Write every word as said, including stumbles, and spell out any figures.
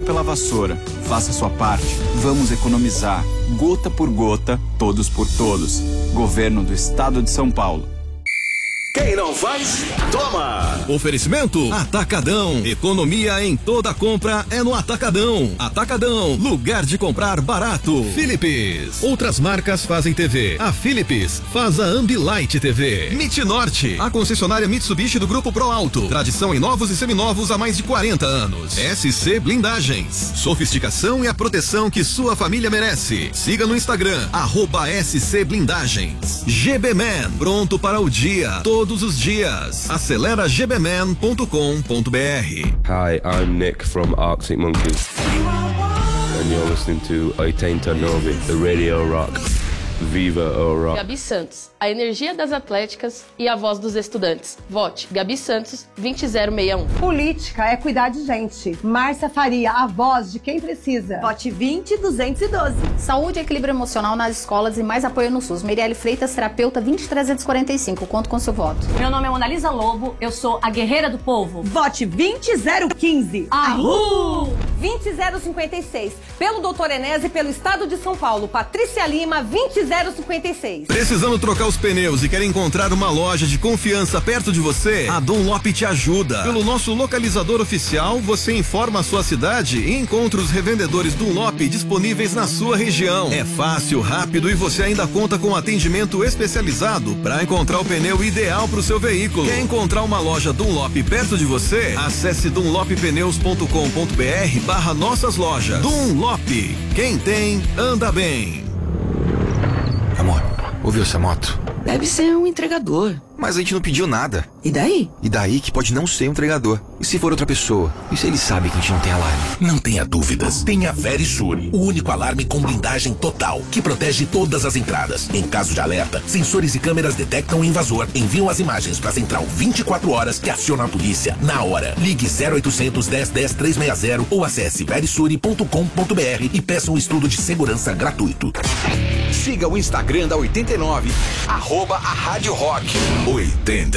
pela vassoura. Faça sua parte. Vamos economizar. Gota por gota, todos por todos. Governo do Estado de São Paulo. Quem não faz, toma! Oferecimento Atacadão. Economia em toda compra é no Atacadão. Atacadão, lugar de comprar barato. Philips. Outras marcas fazem T V. A Philips faz a Ambilight T V. Mit Norte, a concessionária Mitsubishi do Grupo Pro Alto. Tradição em novos e seminovos há mais de quarenta anos. S C Blindagens. Sofisticação e a proteção que sua família merece. Siga no Instagram, arroba S C Blindagens. G B Man, pronto para o dia. Todos os dias. Acelera g b man ponto com ponto b r. Hi, I'm Nick from Arctic Monkeys. And you're listening to oitenta e nove, the Radio Rock. Viva o Rock. Gabi Santos, a energia das atléticas e a voz dos estudantes. Vote Gabi Santos vinte zero seis um. Política é cuidar de gente. Márcia Faria, a voz de quem precisa. Vote vinte duzentos e doze. Saúde e equilíbrio emocional nas escolas e mais apoio no SUS. Meirelle Freitas, terapeuta vinte trezentos e quarenta e cinco. Conto com seu voto. Meu nome é Monalisa Lobo, eu sou a guerreira do povo. Vote vinte zero quinze. Ahu! vinte zero cinquenta e seis. Pelo doutor Enéas e pelo Estado de São Paulo. Patrícia Lima, vinte zero cinquenta e seis. Precisando trocar os pneus e quer encontrar uma loja de confiança perto de você? A Dunlop te ajuda. Pelo nosso localizador oficial, você informa a sua cidade e encontra os revendedores Dunlop disponíveis na sua região. É fácil, rápido e você ainda conta com atendimento especializado para encontrar o pneu ideal para o seu veículo. Quer encontrar uma loja Dunlop perto de você? Acesse dunlop pneus ponto com ponto b r barra nossas lojas. Dunlop, quem tem, anda bem. Amor, ouviu essa moto? Deve ser um entregador. Mas a gente não pediu nada. E daí? E daí que pode não ser um entregador. E se for outra pessoa? E se ele sabe que a gente não tem alarme? Não tenha dúvidas. Tenha Verisure, o único alarme com blindagem total, que protege todas as entradas. Em caso de alerta, sensores e câmeras detectam o invasor, enviam as imagens para a central vinte e quatro horas que aciona a polícia na hora. Ligue zero oitocentos, dez, dez, trezentos e sessenta ou acesse verisure ponto com ponto b r e peça um estudo de segurança gratuito. Siga o Instagram da oitenta e nove, arroba a Rádio Rock. oitenta